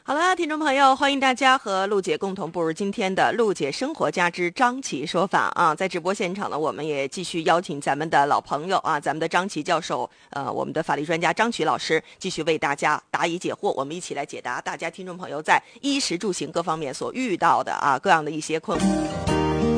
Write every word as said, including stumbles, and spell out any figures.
好了，听众朋友，欢迎大家和陆姐共同步入今天的陆姐生活家之张琪说法啊！在直播现场呢，我们也继续邀请咱们的老朋友啊，咱们的张琪教授，呃，我们的法律专家张曲老师，继续为大家答疑解惑。我们一起来解答大家听众朋友在衣食住行各方面所遇到的啊各样的一些困惑。